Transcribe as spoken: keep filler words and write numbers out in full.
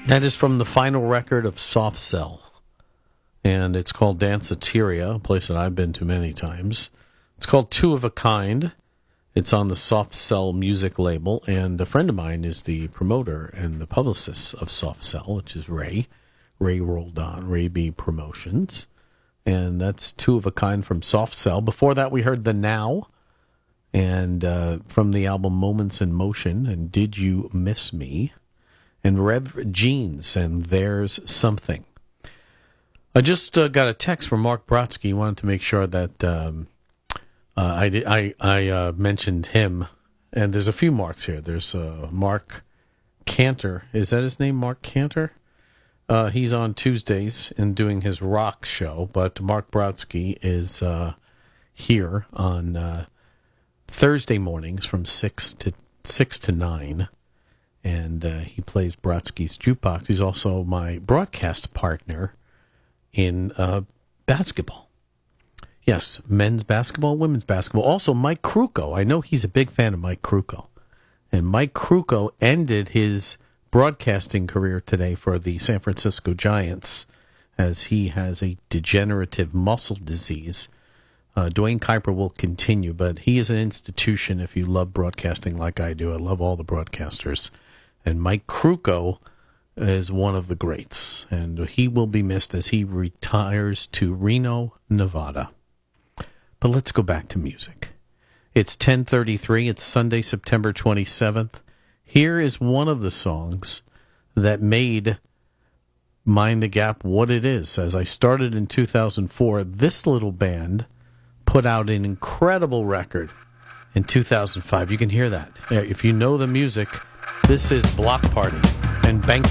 That is from the final record of Soft Cell, and it's called Danceteria, a place that I've been to many times. It's called Two of a Kind. It's on the Soft Cell music label, and a friend of mine is the promoter and the publicist of Soft Cell, which is Ray. Ray Roldan, Ray B Promotions. And that's Two of a Kind from Soft Cell. Before that, we heard The Now, and uh, from the album Moments in Motion, and Did You Miss Me? And Rev Jeans, and There's Something. I just uh, got a text from Mark Brodsky. He wanted to make sure that um, uh, I did, I, I uh, mentioned him. And there's a few Marks here. There's uh, Mark Cantor. Is that his name, Mark Cantor? Uh, he's on Tuesdays and doing his rock show. But Mark Brodsky is uh, here on uh, Thursday mornings from six to six to nine. And uh, he plays Brodsky's Jukebox. He's also my broadcast partner in uh, basketball. Yes, men's basketball, women's basketball. Also, Mike Krukow. I know he's a big fan of Mike Krukow. And Mike Krukow ended his broadcasting career today for the San Francisco Giants as he has a degenerative muscle disease. Uh, Dwayne Kuiper will continue, but he is an institution if you love broadcasting like I do. I love all the broadcasters. And Mike Krukow is one of the greats, and he will be missed as he retires to Reno, Nevada. But let's go back to music. It's ten thirty-three. It's Sunday, September twenty-seventh. Here is one of the songs that made Mind the Gap what it is. As I started in two thousand four, this little band put out an incredible record in two thousand five. You can hear that. If you know the music, this is Block Party and Bank